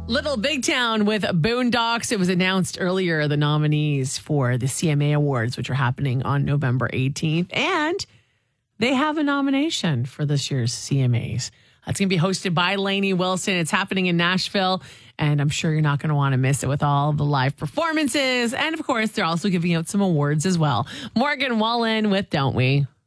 Little Big Town with Boondocks. It was announced earlier, the nominees for the CMA Awards, which are happening on November 18th. And they have a nomination for this year's CMAs. It's going to be hosted by Lainey Wilson. It's happening in Nashville, and I'm sure you're not going to want to miss it with all the live performances. And, of course, they're also giving out some awards as well. Morgan Wallen with Don't We?